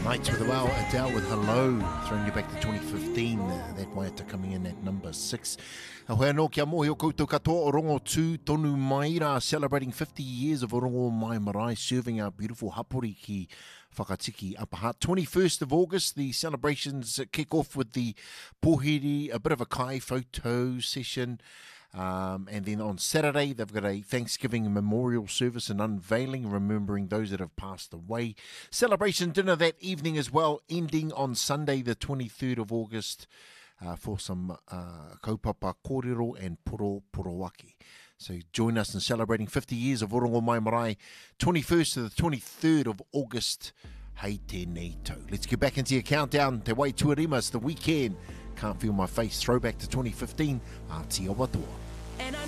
Nights with the Wow, Adele with Hello, throwing you back to 2015. That Waiata coming in at number 6. Ahoea no kia mohi o koutou katoa o rongo tū tonu maira, celebrating 50 years of Orongo Mai Marae, serving our beautiful hapori ki Whakatiki Upper Hutt. 21st of August, the celebrations kick off with the pohiri, a bit of a kai photo session. And then on Saturday, they've got a Thanksgiving memorial service and unveiling, remembering those that have passed away. Celebration dinner that evening as well, ending on Sunday, the 23rd of August, for some kaupapa kōrero and porowaki. So join us in celebrating 50 years of Orongo Mai Marae, 21st to the 23rd of August. Hei tēnei tau. Let's get back into your countdown. Te wai tuarima, it's the weekend. Can't feel my face. Throwback to 2015. Aotearoa toa.